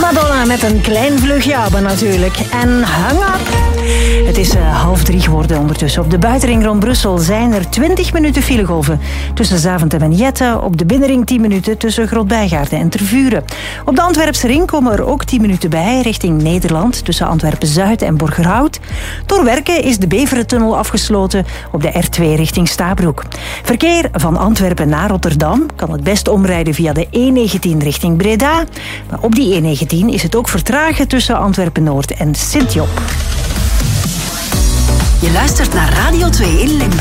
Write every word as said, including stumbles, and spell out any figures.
Madonna met een klein vleugje ABBA natuurlijk. En hang up. Het is uh, half drie geworden ondertussen. Op de buitenring rond Brussel zijn er twintig minuten filegolven tussen Zaventem en Jette. Op de binnenring tien minuten tussen Grootbijgaarden en Tervuren. Op de Antwerpse ring komen er ook tien minuten bij richting Nederland tussen Antwerpen-Zuid en Borgerhout. Door werken is de Beverentunnel afgesloten op de R twee richting Stabroek. Verkeer van Antwerpen naar Rotterdam kan het best omrijden via de E negentien richting Breda. Maar op die E negentien is het ook vertragen tussen Antwerpen-Noord en Sint-Job. Je luistert naar Radio twee in Limburg.